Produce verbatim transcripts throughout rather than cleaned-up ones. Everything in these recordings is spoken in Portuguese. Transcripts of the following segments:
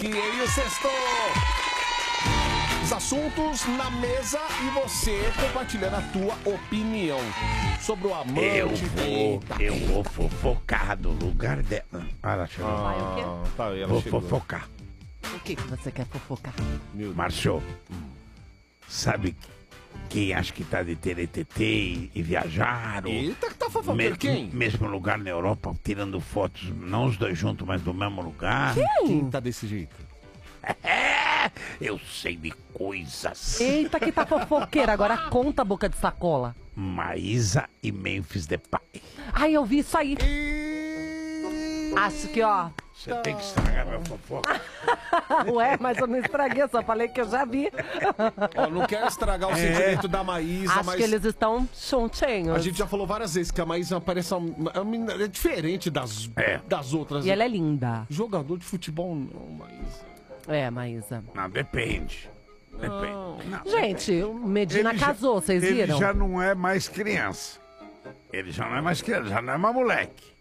aqui em O Sexto. Os assuntos na mesa e você compartilhando a tua opinião sobre o amante. Eu vou, Eita. eu vou fofocar do lugar dela. Ah, ela chegou. Vai o quê? Ah, tá, ela Vou chegou. fofocar. O que, que você quer fofocar? Meu Deus. Márcio, sabe quem acha que tá de teretetê e, e viajaram? Eita, que tá fofoqueiro. Me- Quem? Mesmo lugar na Europa, tirando fotos, não os dois juntos, mas do mesmo lugar. Quem tá desse jeito? É, eu sei de coisas. Eita, que tá fofoqueira. Agora conta a boca de sacola. Maísa e Memphis Depay. Ai, eu vi isso aí. Acho que, ó. Você tem que estragar meu fofoca. Ué, mas eu não estraguei, só falei que eu já vi. Ó, não quero estragar o sentimento da Maísa, Acho mas que eles estão chontinhos. a gente já falou várias vezes que a Maísa parece uma, é uma menina- é diferente das, É. das outras. E ela é linda. Jogador de futebol, não, Maísa. É, Maísa. Não, depende. Depende. Não, Gente, o Medina Ele já- casou, vocês ele viram? já não é mais criança. Ele já não é mais criança, já não é mais moleque.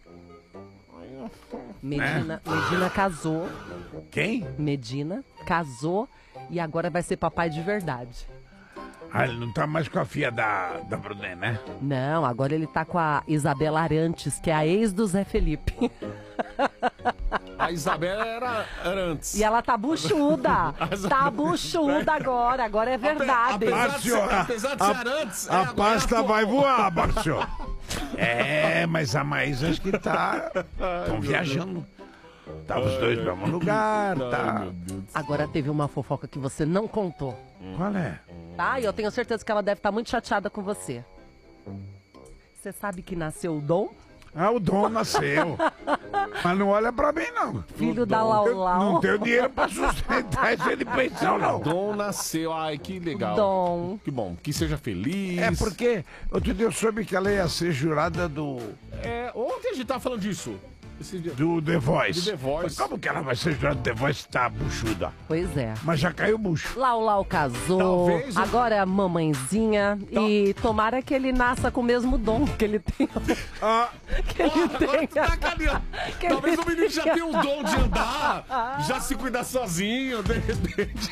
Medina, Medina casou. Quem? Medina casou e agora vai ser papai de verdade. Ah, ele não tá mais com a filha da, da Brunet, né? Não, agora ele tá com a Isabela Arantes, que é a ex do Zé Felipe. A Isabela era, era antes. E ela tá buchuda. Tá buchuda agora, agora é verdade. Apesar de ser, Márcio, apesar de ser antes, é, A agora pasta é atual. vai voar, Márcio. É, mas a Maísa acho que tá... Estão viajando. Tá os dois no mesmo lugar, tá... Agora teve uma fofoca que você não contou. Qual é? Tá? E eu tenho certeza que ela deve estar muito chateada com você. Você sabe que nasceu o Dom? Ah, o Dom nasceu. Mas não olha pra mim, não. Filho da Eu Laulau. não tenho dinheiro pra sustentar esse de pensão, não. Dom nasceu, ai que legal. Dom. Que bom, que seja feliz. É porque outro dia eu soube que ela ia ser jurada do, É, ontem a gente tava falando disso. Esse dia. do The Voice. Do The Voice. Mas como que ela vai ser jurada do The Voice se tá buchuda? Pois é. Mas já caiu o bucho. Lau Lau casou, Talvez o- agora é a mamãezinha. E tomara que ele nasça com o mesmo dom que ele tem. Ah, Que ele Agora tu tenha. tá caminhando. Que Talvez ele o menino já tenha. tenha o dom de andar, já se cuidar sozinho, de repente.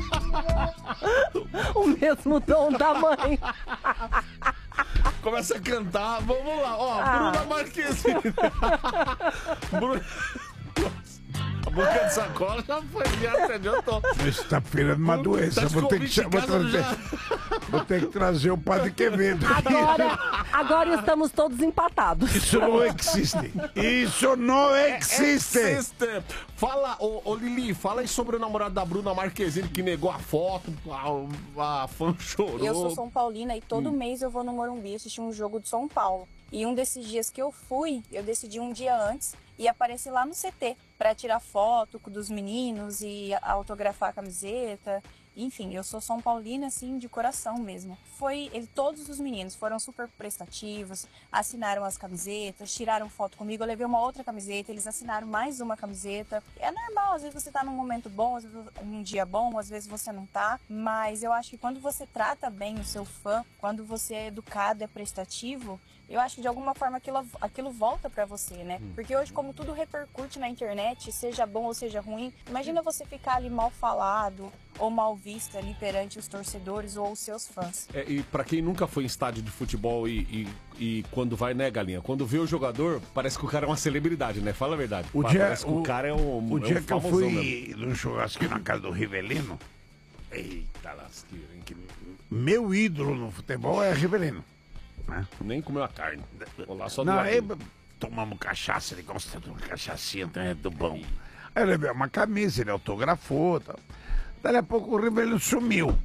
O mesmo dom da mãe. Começa a cantar. Vamos lá, ó, Ah. Bruna Marquezine. Bruna... A boca de sacola já foi, já adiantou. isso tá feirando uma doença. Tá de Vou ter, que, convite em vou, casa trazer, já. vou ter que trazer o Padre Quevedo. Agora, agora estamos todos empatados. Isso não existe. Isso não existe. Existe. Fala, ô, ô Lili, fala aí sobre o namorado da Bruna Marquezine que negou a foto, a, a fã chorou. Eu sou São Paulina e todo Hum. mês eu vou no Morumbi assistir um jogo do São Paulo. E um desses dias que eu fui, eu decidi um dia antes e aparecer lá no C T para tirar foto dos meninos e autografar a camiseta. Enfim, eu sou São Paulina, assim, de coração mesmo. Foi, ele, todos os meninos foram super prestativos, assinaram as camisetas, tiraram foto comigo, eu levei uma outra camiseta, eles assinaram mais uma camiseta. É normal, às vezes você tá num momento bom, às vezes um dia bom, às vezes você não tá, mas eu acho que quando você trata bem o seu fã, quando você é educado, é prestativo, eu acho que de alguma forma aquilo, aquilo volta pra você, né? Porque hoje, como tudo repercute na internet, seja bom ou seja ruim, imagina você ficar ali mal falado ou mal visto ali perante os torcedores ou os seus fãs. É, e pra quem nunca foi em estádio de futebol e, e, e quando vai, né, Galinha? Quando vê o jogador, parece que o cara é uma celebridade, né? Fala a verdade. O Pa- dia- parece que o, o- cara é um O é dia um que eu famosão fui mesmo. num churrasquinho na casa do Rivelino, Eita lasqueira, hein? Que meu ídolo no futebol é Rivelino. Né? nem comeu a carne. Vou lá só do Não, lado. aí tomamos cachaça, ele gosta de uma cachaçinha, então é do bom. Aí eu levei uma camisa, ele autografou. Tal. Daí a pouco o Rivelino sumiu.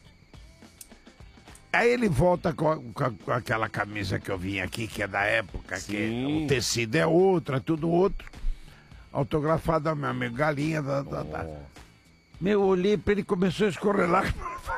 Aí ele volta com, a- com a- com aquela camisa que eu vim aqui, que é da época, que Sim. o tecido é outro, é tudo outro. Autografado ao meu amigo Galinha. Da, da, da. Meu, eu olhei pra ele, começou a escorrer lá.